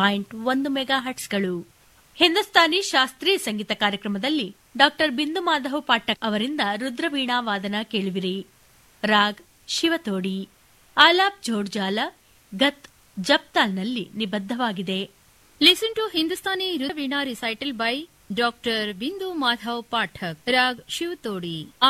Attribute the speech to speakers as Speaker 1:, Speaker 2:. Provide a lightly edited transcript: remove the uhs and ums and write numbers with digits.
Speaker 1: 1 mega ಹರ್ಟ್ಸ್ಗಳು. Hindustani ಶಾಸ್ತ್ರೀಯ ಸಂಗೀತ ಕಾರ್ಯಕ್ರಮದಲ್ಲಿ ಡಾ ಬಿಂದು ಮಾಧವ್ ಪಾಠಕ್ ಅವರಿಂದ ರುದ್ರವೀಣಾ ವಾದನ ಕೇಳುವಿರಿ. ರಾಗ್ ಶಿವತೋಡಿ, ಆಲಾಪ್ ಜೋಡ್ಜಾಲ, ಗತ್ ಜಪ್ತಾಲ್ನಲ್ಲಿ ನಿಬದ್ಧವಾಗಿದೆ.
Speaker 2: Listen to Hindustani Veena recital by Dr. Bindu Madhav Pathak, Rag Shiv Todi.